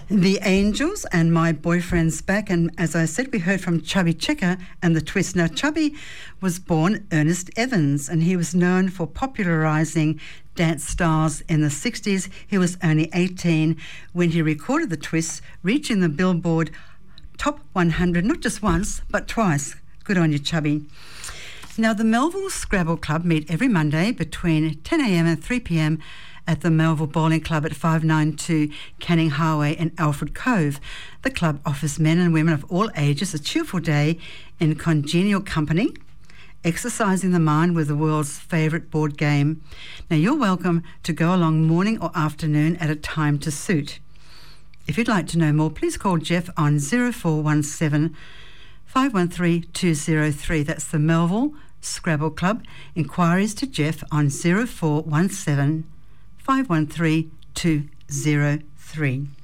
The Angels and My Boyfriend's Back, and as I said, we heard from Chubby Checker and the Twist. Now, Chubby was born Ernest Evans, and he was known for popularising dance styles in the 60s. He was only 18 when he recorded the Twist, reaching the Billboard Top 100, not just once, but twice. Good on you, Chubby. Now, the Melville Scrabble Club meet every Monday between 10 a.m. and 3 p.m. at the Melville Bowling Club at 592 Canning Highway in Alfred Cove. The club offers men and women of all ages a cheerful day in congenial company, exercising the mind with the world's favourite board game. Now, you're welcome to go along morning or afternoon at a time to suit. If you'd like to know more, please call Jeff on 0417 513 203. That's the Melville Scrabble Club. Inquiries to Jeff on 0417 513 203.